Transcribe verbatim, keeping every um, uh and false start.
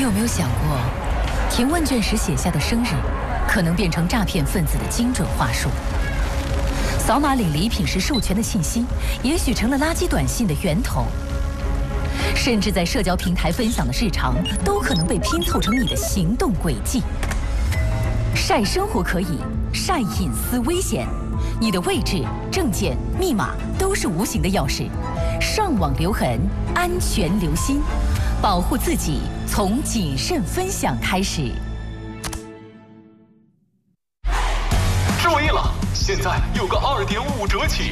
有没有想过，填问卷时写下的生日，可能变成诈骗分子的精准话术？扫码领礼品时授权的信息，也许成了垃圾短信的源头。甚至在社交平台分享的日常，都可能被拼凑成你的行动轨迹。晒生活可以，晒隐私危险。你的位置、证件、密码都是无形的钥匙，上网留痕，安全留心。保护自己，从谨慎分享开始。 注意了，现在有个二点五折起，